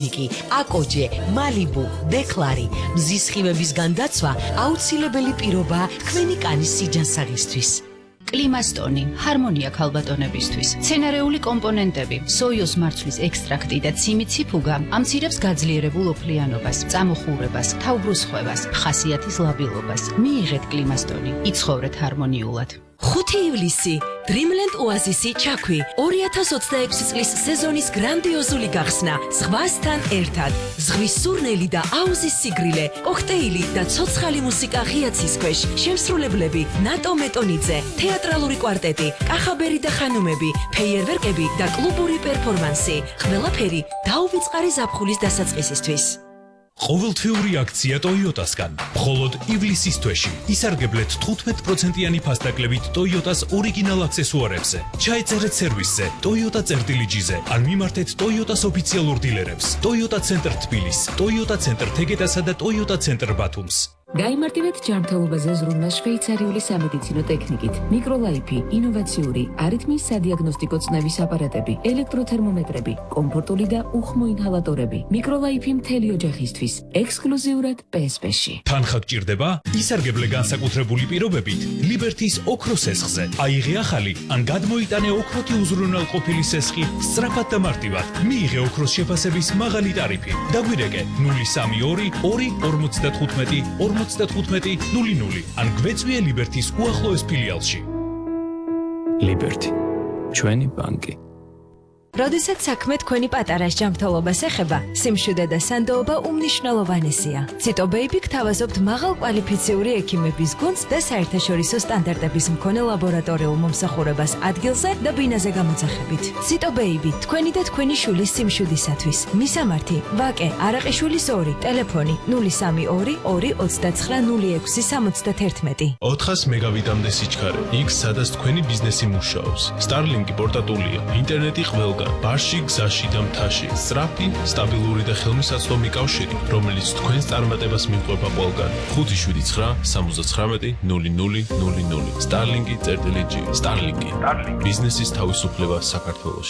აკოჯე, მალიბუ, დეკლარი, მზის სხივების განდაცვა აუცილებელი პირობაა თქვენი კანის სიჯანსაღისთვის. კლიმასტონი, ჰარმონია ქალბატონებისთვის. მცენარეული კომპონენტები, სოიოს მარცვლის ექსტრაქტი და ციმიციფუგა ამცირებს გაძლიერებულ ოფლიანობას, წამოხურებას, თავბრუსხვევას, ხასიათის ლაბილობას. მიიღეთ კლიმასტონი, იცხოვრეთ ჰარმონიულად. 5 ივლისი Dreamland Oasis-ი ჩაქვი 2026 წლის სეზონის გრანდიოზული გახსნა ზღვასთან ერთად ზღვის სურნელი და აუზის სიგრილე კოქტეილი და ცოცხალი მუსიკა ღიაცის ქვეშ შემსრულებლები ნატო მეტონიძე თეატრალური კვარტეტი კახაბერი და ხანუმები ფეიერვერკები და კლუბური პერფორმანსი ყველაფერი დაუვიწყარი ზაფხულის დასაწყისისთვის ყოველთვიური აქცია Toyota-სგან. მხოლოდ ივლისის თვეში ისარგებლეთ 15%-იანი ფასდაკლებით Toyota-s ორიგინალ აქსესუარებზე. ჩაეწერეთ სერვისზე Toyota-წერტილიჯიზე ან მიმართეთ Toyota-s ოფიციალურ დილერებს. Toyota ცენტრ თბილის, Toyota ცენტრ თეგეტასა და Toyota ცენტრ ბათუმს. გაიმართებეთ ჯანმრთელობაზე ზრუნვა შვეიცარიული სამედიცინო ტექნიკით, მიკროლაიფი, ინოვაციური, არითმიის სადიაგნოსტიკო წნევის აპარატები, ელექტროთერმომეტრები, კომფორტული და უხმო ინჰალატორები. მიკროლაიფი მთელი ოჯახისთვის, ექსკლუზიურად PSP-ში. თანხა გჭირდება? ისარგებლე განსაკუთრებული პირობებით ლიბერთის ოქროს სესხზე. აიღე ახალი ან გადმოიტანე ოქროთი უზრუნველყოფილი სესხი სწრაფად და მარტივად. მიიღე ოქროს შეფასების მაღალი ტარიფი. დაგვირეკე 032 2 55 00 ან გვეწვიე ლიბერთის უახლოეს ფილიალში. ლიბერთი, ჩვენი ბანკი. როდესაც საქმე თქვენი პატარას ჯანმრთელობას ეხება, სიმშვიდე და სანდოობა უმნიშვნელოვანესია. Cito Baby გთავაზობთ მაღალკვალიფიციური ექიმების გუნდს და საერთაშორისო სტანდარტების მქონე ლაბორატორიულ მომსახურებას ადგილზე და ბინაზე გამოძახებით. Cito Baby, თქვენი და თქვენი შვილის სიმშვიდისათვის. მისამართი: ვაკე არაყიშვილის 2, ტელეფონი 032 229 0671. 400 მეგაბიტამდე სიჩქარე. იქ სადაც თქვენი ბიზნესი მუშაობს. Starlink-ი პორტატულია, ინტერნეტი ყველგან. ბარში, გზაში და მთაში. სწრაფი, სტაბილური და ხელმისაწვდომი კავშირი, რომელიც თქვენს წარმატებას მიყვება ყველგან. 579 79 0000. Starlink-ი წერტილი G. Starlink-ი. ბიზნესის თავისუფლება საქართველოში.